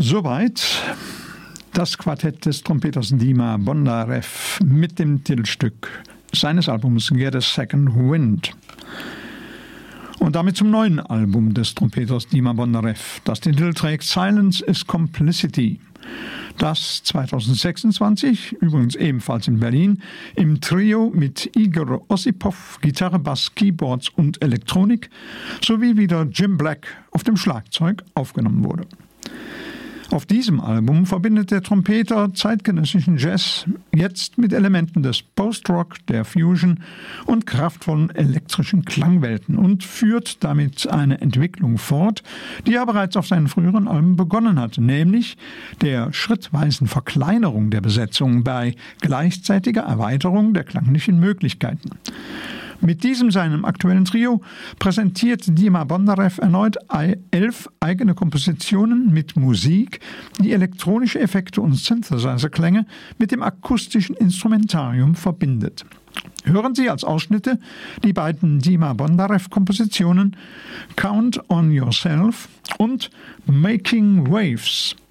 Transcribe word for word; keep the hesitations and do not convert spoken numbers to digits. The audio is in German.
Soweit das Quartett des Trompeters Dima Bondarev mit dem Titelstück seines Albums Get a Second Wind. Und damit zum neuen Album des Trompeters Dima Bondarev, das den Titel trägt Silence is Complicity, das zwanzig sechsundzwanzig, übrigens ebenfalls in Berlin, im Trio mit Igor Ossipov, Gitarre, Bass, Keyboards und Elektronik, sowie wieder Jim Black auf dem Schlagzeug aufgenommen wurde. Auf diesem Album verbindet der Trompeter zeitgenössischen Jazz jetzt mit Elementen des Post-Rock, der Fusion und kraftvollen elektrischen Klangwelten und führt damit eine Entwicklung fort, die er bereits auf seinen früheren Alben begonnen hat, nämlich der schrittweisen Verkleinerung der Besetzung bei gleichzeitiger Erweiterung der klanglichen Möglichkeiten. Mit diesem seinem aktuellen Trio präsentiert Dima Bondarev erneut elf eigene Kompositionen mit Musik, die elektronische Effekte und Synthesizer-Klänge mit dem akustischen Instrumentarium verbindet. Hören Sie als Ausschnitte die beiden Dima Bondarev-Kompositionen Count on Yourself und Making Waves.